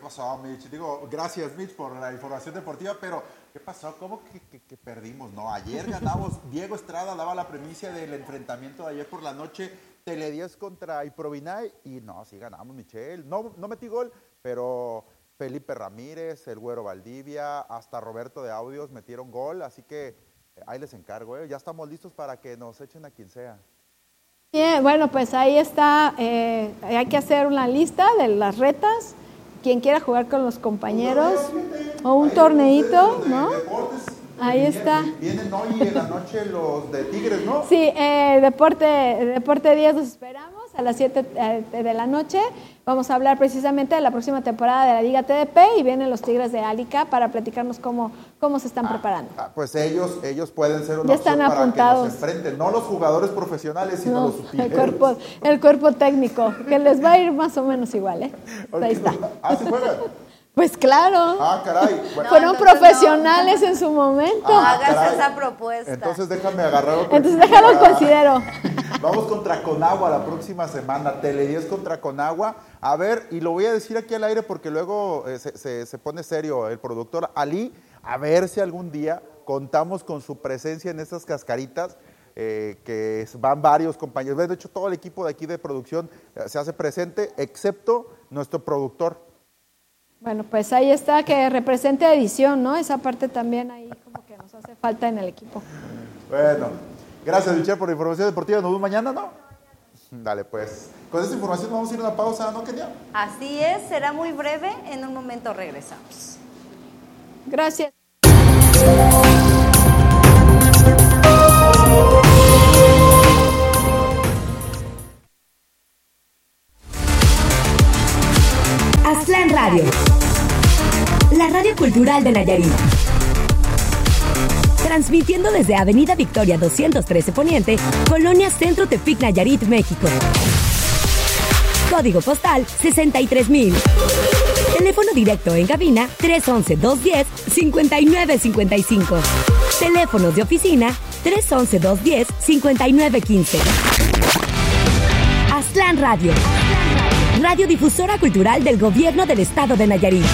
pasó, Mitch? Digo, gracias, Mitch, por la información deportiva, pero ¿qué pasó? ¿Cómo que perdimos? No, ayer ganamos. Diego Estrada daba la primicia del enfrentamiento de ayer por la noche, Tele 10 contra Iprovinae, y no, sí ganamos, Michelle. No metí gol, pero Felipe Ramírez, el Güero Valdivia, hasta Roberto de Audios metieron gol, así que ahí les encargo, ya estamos listos para que nos echen a quien sea. Bien, bueno, pues ahí está, hay que hacer una lista de las retas, quien quiera jugar con los compañeros, o un torneito, ¿no? Ahí está. Vienen hoy en la noche los de Tigres, ¿no? Sí, Deporte 10 los esperamos a las 7 de la noche. Vamos a hablar precisamente de la próxima temporada de la Liga TDP y vienen los Tigres de Álica para platicarnos cómo se están preparando. Pues ellos pueden ser una ya están opción apuntados. para que nos enfrenten, no los jugadores profesionales, sino los utileros. El cuerpo técnico, que les va a ir más o menos igual, ¿eh? Okay, ahí está. ¿Se juegan? Pues claro. Caray. Bueno. Fueron profesionales en su momento. Hagas esa propuesta. Entonces déjame agarrar otro. Entonces déjalo considero. Vamos contra Conagua la próxima semana, Tele 10 contra Conagua. A ver, y lo voy a decir aquí al aire porque luego se pone serio el productor Ali, a ver si algún día contamos con su presencia en estas cascaritas, que van varios compañeros. De hecho, todo el equipo de aquí de producción se hace presente, excepto nuestro productor. Bueno, pues ahí está, que represente a edición, ¿no? Esa parte también ahí como que nos hace falta en el equipo. Bueno, gracias, Michelle, por la información deportiva. Nos vemos mañana, ¿no? Dale, pues. Con esta información vamos a ir a una pausa, ¿no, Kenia? Así es, será muy breve. En un momento regresamos. Gracias. Aztlán Radio, la radio cultural de Nayarit. Transmitiendo desde Avenida Victoria 213 Poniente, Colonia Centro Tepic, Nayarit, México. Código postal 63,000. Teléfono directo en cabina 311-210-5955. Teléfonos de oficina 311-210-5915. Aztlán Radio. Radiodifusora cultural del Gobierno del Estado de Nayarit.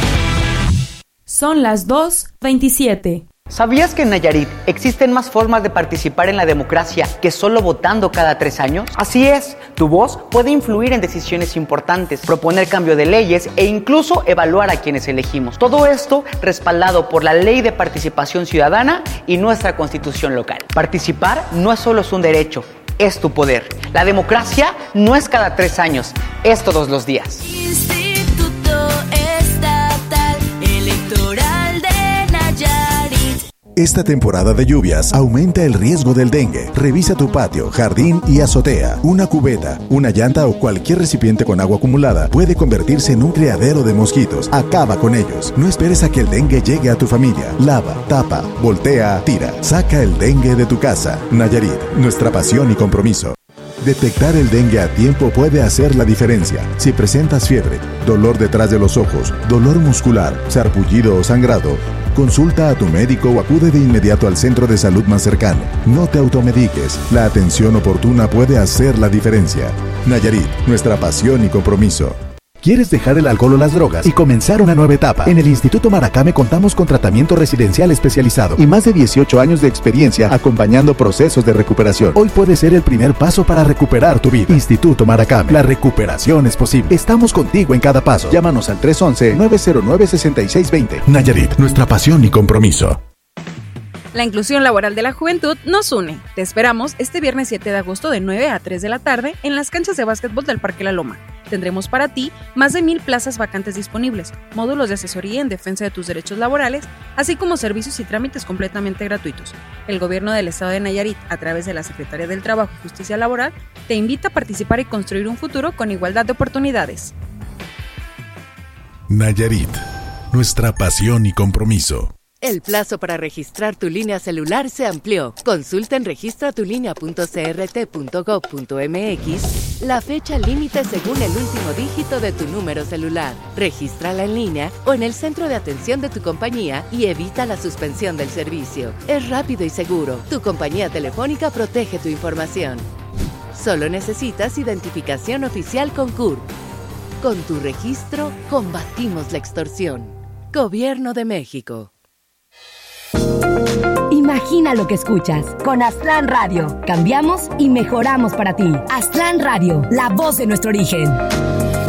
Son las 2:27. ¿Sabías que en Nayarit existen más formas de participar en la democracia que solo votando cada 3 años? Así es, tu voz puede influir en decisiones importantes, proponer cambio de leyes e incluso evaluar a quienes elegimos. Todo esto respaldado por la Ley de Participación Ciudadana y nuestra Constitución local. Participar no es solo un derecho, es tu poder. La democracia no es cada 3 años, es todos los días. Instituto Estatal Electoral de Nayarit. Esta temporada de lluvias aumenta el riesgo del dengue. Revisa tu patio, jardín y azotea. Una cubeta, una llanta o cualquier recipiente con agua acumulada puede convertirse en un criadero de mosquitos. Acaba con ellos. No esperes a que el dengue llegue a tu familia. Lava, tapa, voltea, tira. Saca el dengue de tu casa. Nayarit, nuestra pasión y compromiso. Detectar el dengue a tiempo puede hacer la diferencia. Si presentas fiebre, dolor detrás de los ojos, dolor muscular, sarpullido o sangrado, consulta a tu médico o acude de inmediato al centro de salud más cercano. No te automediques. La atención oportuna puede hacer la diferencia. Nayarit, nuestra pasión y compromiso. ¿Quieres dejar el alcohol o las drogas y comenzar una nueva etapa? En el Instituto Maracame contamos con tratamiento residencial especializado y más de 18 años de experiencia acompañando procesos de recuperación. Hoy puede ser el primer paso para recuperar tu vida. Instituto Maracame, la recuperación es posible. Estamos contigo en cada paso. Llámanos al 311-909-6620. Nayarit, nuestra pasión y compromiso. La inclusión laboral de la juventud nos une. Te esperamos este viernes 7 de agosto de 9 a 3 de la tarde en las canchas de básquetbol del Parque La Loma. Tendremos para ti más de 1,000 plazas vacantes disponibles, módulos de asesoría en defensa de tus derechos laborales, así como servicios y trámites completamente gratuitos. El Gobierno del Estado de Nayarit, a través de la Secretaría del Trabajo y Justicia Laboral, te invita a participar y construir un futuro con igualdad de oportunidades. Nayarit, nuestra pasión y compromiso. El plazo para registrar tu línea celular se amplió. Consulta en registratulinea.crt.gov.mx la fecha límite según el último dígito de tu número celular. Regístrala en línea o en el centro de atención de tu compañía y evita la suspensión del servicio. Es rápido y seguro. Tu compañía telefónica protege tu información. Solo necesitas identificación oficial con CURP. Con tu registro, combatimos la extorsión. Gobierno de México. Imagina lo que escuchas. Con Aztlán Radio. Cambiamos y mejoramos para ti. Aztlán Radio, la voz de nuestro origen.